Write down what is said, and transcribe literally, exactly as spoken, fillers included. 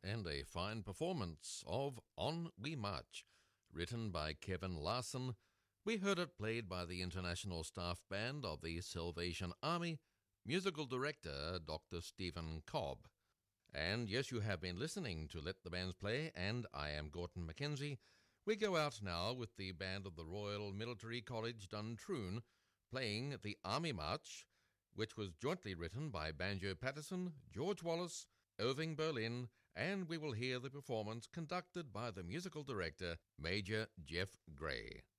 and a fine performance of On We March, written by Kevin Larson. We heard it played by the International Staff Band of the Salvation Army, musical director Doctor Stephen Cobb. And yes, you have been listening to Let the Bands Play, and I am Gordon Mackenzie. We go out now with the band of the Royal Military College Duntroon, playing the Army March, which was jointly written by Banjo Patterson, George Wallace, Irving Berlin, and we will hear the performance conducted by the musical director, Major Jeff Gray.